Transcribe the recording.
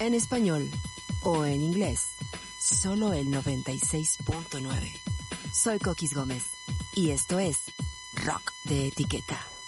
en español o en inglés, solo el 96.9. Soy Coquis Gómez y esto es Rock de Etiqueta.